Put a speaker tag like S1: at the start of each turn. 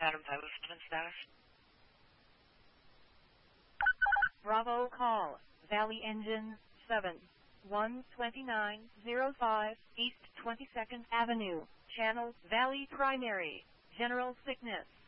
S1: Adam Postman status.
S2: Bravo call, Valley Engine 7, 12905 East 22nd Avenue, Channel Valley Primary, General Sickness.